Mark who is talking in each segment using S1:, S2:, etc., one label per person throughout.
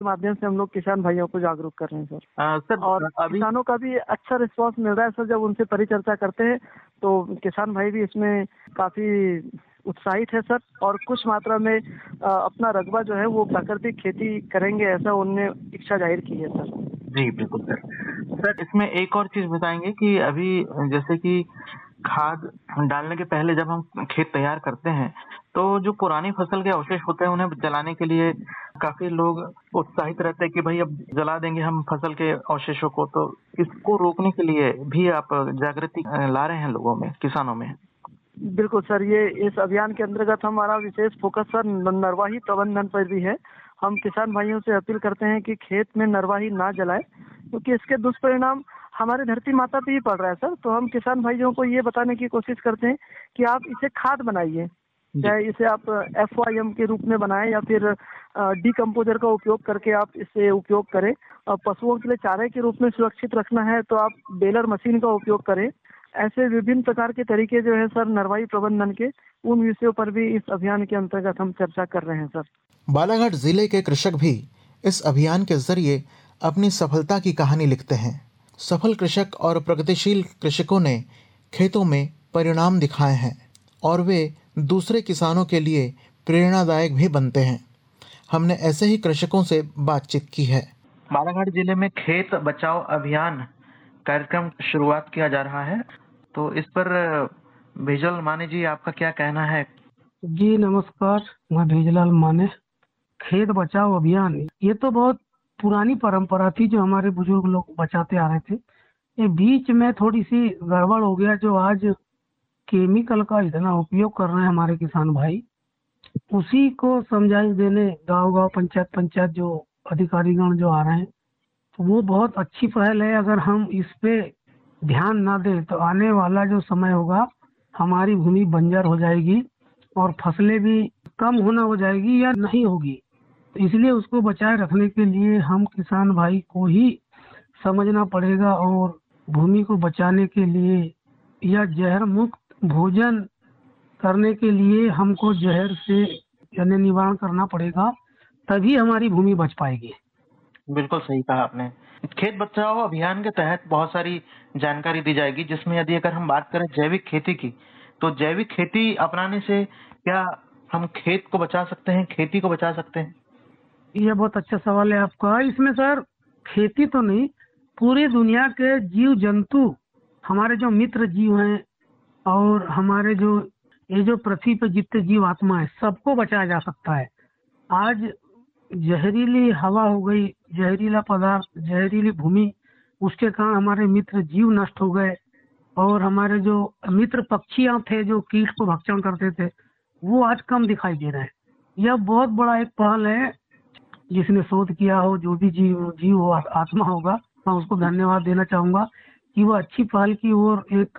S1: माध्यम से हम लोग किसान भाइयों को जागरूक कर रहे हैं सर।
S2: सर
S1: और
S2: अभी
S1: किसानों का भी अच्छा रिस्पांस मिल रहा है सर। जब उनसे परिचर्चा करते हैं तो किसान भाई भी इसमें काफी उत्साहित है सर, और कुछ मात्रा में अपना रकबा जो है वो प्राकृतिक खेती करेंगे, ऐसा उनने इच्छा जाहिर की है सर।
S2: जी बिल्कुल सर। सर इसमें एक और चीज बताएंगे कि अभी जैसे कि खाद डालने के पहले जब हम खेत तैयार करते हैं तो जो पुरानी फसल के अवशेष होते हैं उन्हें जलाने के लिए काफी लोग उत्साहित रहते हैं कि भाई अब जला देंगे हम फसल के अवशेषों को। तो इसको रोकने के लिए भी आप जागृति ला रहे हैं लोगों में, किसानों में?
S1: बिल्कुल सर, ये इस अभियान के अंतर्गत हमारा विशेष फोकस सर नरवाही प्रबंधन पर भी है। हम किसान भाइयों से अपील करते हैं कि खेत में नरवाही ना जलाएं, क्योंकि इसके दुष्परिणाम हमारे धरती माता पे ही पड़ रहा है सर। तो हम किसान भाइयों को ये बताने की कोशिश करते हैं कि आप इसे खाद बनाइए, चाहे इसे आप FYM के रूप में बनाएं या फिर डीकम्पोजर का उपयोग करके आप इसे उपयोग करें। पशुओं के लिए चारे के रूप में सुरक्षित रखना है तो आप बेलर मशीन का उपयोग करें। ऐसे विभिन्न प्रकार के तरीके जो है सर नरवाई प्रबंधन के, उन विषयों पर भी इस अभियान के अंतर्गत हम चर्चा कर रहे हैं सर।
S3: बालाघाट जिले के कृषक भी इस अभियान के जरिए अपनी सफलता की कहानी लिखते हैं। सफल कृषक और प्रगतिशील कृषकों ने खेतों में परिणाम दिखाए हैं और वे दूसरे किसानों के लिए प्रेरणादायक भी बनते हैं। हमने ऐसे ही कृषकों से बातचीत की है।
S2: बालाघाट जिले में खेत बचाओ अभियान कार्यक्रम शुरुआत किया जा रहा है, तो इस पर भेजलाल माने जी आपका क्या कहना है?
S4: जी नमस्कार, मैं भेजलाल माने। खेत बचाओ अभियान ये तो बहुत पुरानी परंपरा थी जो हमारे बुजुर्ग लोग बचाते आ रहे थे। ये बीच में थोड़ी सी गड़बड़ हो गया, जो आज केमिकल का इतना उपयोग कर रहे हैं हमारे किसान भाई, उसी को समझाइश देने गांव-गांव पंचायत जो अधिकारीगण जो आ रहे हैं, तो वो बहुत अच्छी पहल है। अगर हम इस पे ध्यान ना दें तो आने वाला जो समय होगा हमारी भूमि बंजर हो जाएगी और फसलें भी कम होना हो जाएगी या नहीं होगी। इसलिए उसको बचाए रखने के लिए हम किसान भाई को ही समझना पड़ेगा और भूमि को बचाने के लिए या जहर मुक्त भोजन करने के लिए हमको जहर से यानी निवारण करना पड़ेगा, तभी हमारी भूमि बच पाएगी।
S2: बिल्कुल सही कहा आपने। खेत बचाओ अभियान के तहत बहुत सारी जानकारी दी जाएगी, जिसमें यदि अगर हम बात करें जैविक खेती की, तो जैविक खेती अपनाने से क्या हम खेत को बचा सकते हैं, खेती को बचा सकते हैं?
S4: ये बहुत अच्छा सवाल है आपका। इसमें सर खेती तो नहीं, पूरी दुनिया के जीव जंतु, हमारे जो मित्र जीव हैं और हमारे जो ये जो पृथ्वी पे जितने जीव आत्मा है, सबको बचाया जा सकता है। आज जहरीली हवा हो गई, जहरीला पदार्थ, जहरीली भूमि, उसके कारण हमारे मित्र जीव नष्ट हो गए और हमारे जो मित्र पक्षियां थे जो कीट को भक्षण करते थे, वो आज कम दिखाई दे रहे हैं। यह बहुत बड़ा एक पहल है, जिसने शोध किया हो, जो भी जीव हो, आत्मा होगा, मैं उसको धन्यवाद देना चाहूंगा कि वो अच्छी पहल की ओर एक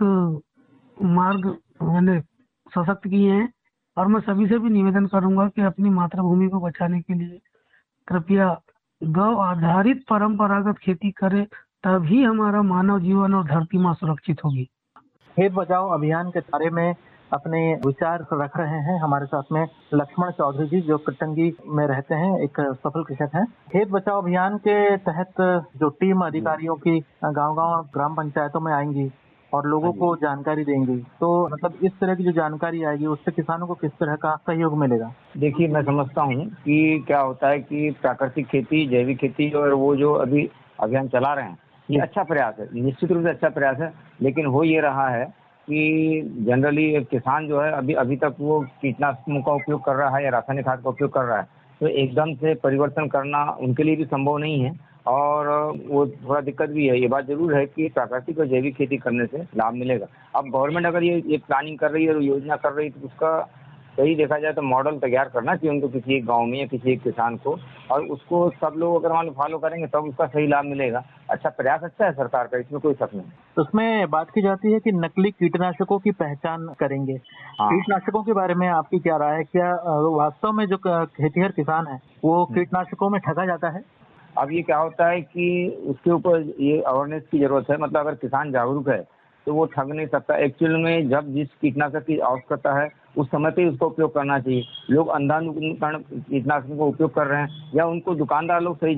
S4: मार्ग मैंने सशक्त किए हैं। और मैं सभी से भी निवेदन करूंगा कि अपनी मातृभूमि को बचाने के लिए कृपया गौ आधारित परंपरागत खेती करें, तभी हमारा मानव जीवन और धरती माँ सुरक्षित होगी।
S2: खेत बचाओ अभियान के बारे में अपने विचार रख रहे हैं हमारे साथ में लक्ष्मण चौधरी जी, जो कटंगी में रहते हैं, एक सफल कृषक हैं। खेत बचाओ अभियान के तहत जो टीम अधिकारियों की गांव-गांव ग्राम पंचायतों में आएंगी और लोगों को जानकारी देंगी, तो मतलब इस तरह की जो जानकारी आएगी उससे किसानों को किस तरह का सहयोग मिलेगा?
S5: देखिए, मैं समझता हूँ कि क्या होता है कि प्राकृतिक खेती, जैविक खेती और वो जो अभी अभियान चला रहे हैं, ये अच्छा प्रयास है, निश्चित रूप से अच्छा प्रयास है। लेकिन हो ये रहा है कि जनरली किसान जो है अभी तक वो कीटनाशकों का उपयोग कर रहा है या रासायनिक खाद का उपयोग कर रहा है, तो एकदम से परिवर्तन करना उनके लिए भी संभव नहीं है और वो थोड़ा दिक्कत भी है। ये बात जरूर है कि प्राकृतिक और जैविक खेती करने से लाभ मिलेगा। अब गवर्नमेंट अगर ये प्लानिंग कर रही है और योजना कर रही है, तो उसका सही देखा जाए तो मॉडल तैयार करना चाहिए उनको, किसी एक गांव में या किसी एक किसान को, और उसको सब लोग अगर मान लो फॉलो करेंगे तब उसका सही लाभ मिलेगा। अच्छा प्रयास अच्छा है सरकार का, इसमें कोई शक नहीं।
S2: उसमें बात की जाती है कि नकली कीटनाशकों की पहचान करेंगे।
S5: हाँ।
S2: कीटनाशकों के बारे में आपकी क्या राय है? क्या वास्तव में जो खेतिहर किसान है वो कीटनाशकों में ठगा जाता है?
S5: अब ये क्या होता है कि उसके ऊपर ये अवेयरनेस की जरूरत है। मतलब अगर किसान जागरूक है तो वो ठग नहीं सकता। एक्चुअल में जब जिस कीटनाशक की आवश्यकता है उस समय पे उसका उपयोग करना चाहिए। लोग अंधाधुंध कीटनाशकों का उपयोग कर रहे हैं या उनको दुकानदार लोग सही